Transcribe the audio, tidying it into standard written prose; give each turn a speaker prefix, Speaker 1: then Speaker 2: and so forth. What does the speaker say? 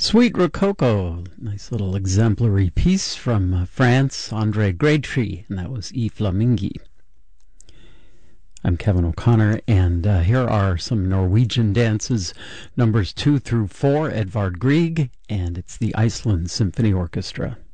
Speaker 1: Sweet Rococo, nice little exemplary piece from France, Andre Graytree, and that was E Flamingi. I'm Kevin O'Connor, and here are some Norwegian dances, numbers 2 through 4, Edvard Grieg, and it's the Iceland Symphony Orchestra.